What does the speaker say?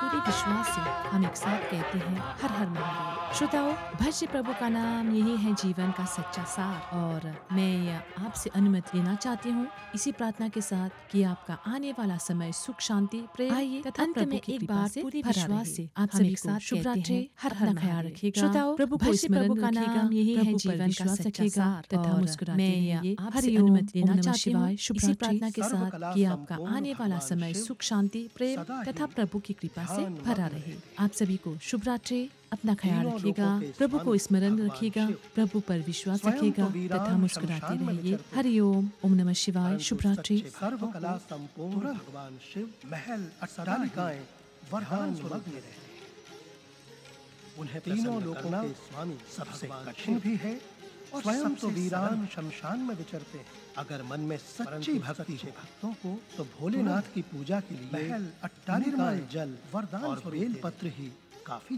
पूरे विश्वास से हम एक साथ कहते हैं हर हर महादेव। श्रोताओं, भज्य प्रभु का नाम यही है जीवन का सच्चा सार। और मैं आपसे अनुमति लेना चाहती हूँ इसी प्रार्थना के साथ कि आपका आने वाला समय सुख शांति प्रेम तथा अंत में एक बार पूरे विश्वास से आप सभी को शुभ रात्रि हर हर ख्याल रखिएगा। श्रोताओं, प्रभु को स्मरण का नाम यही है जीवन का सच्चा सार तथा मुस्कुराते रहिए। आपसे अनुमति लेना चाहती हूँ इसी प्रार्थना के साथ कि आपका आने वाला समय सुख शांति प्रेम तथा प्रभु की कृपा से भरा रहे। आप सभी को शुभ रात्रि। अपना ख्याल रखिएगा, प्रभु को स्मरण रखिएगा, प्रभु पर विश्वास रखिएगा तथा मुस्कुराते रहिए। हरिओम, ओम नमः शिवाय, शुभ रात्रि। सर्वकला संपूर्ण भगवान शिव महल अट्टालिकाएं वरदान स्वरूप में रहते हैं। उन्हें तीनों लोकों के स्वामी सबसे कठिन भी है और स्वयं तो वीरान शमशान में विचरते हैं। अगर मन में सच्ची भक्ति हो भक्तों को तो भोलेनाथ की पूजा के लिए महल अट्टालिकाएं जल वरदान और बेल पत्र ही काफी